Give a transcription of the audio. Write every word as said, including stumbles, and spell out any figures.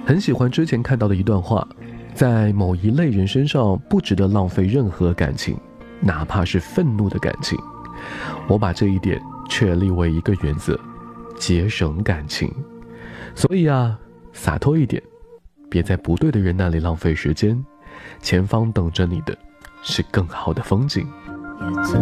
很喜欢之前看到的一段话，在某一类人身上不值得浪费任何感情，哪怕是愤怒的感情。我把这一点确立为一个原则，节省感情。所以啊，洒脱一点，别在不对的人那里浪费时间，前方等着你的是更好的风景。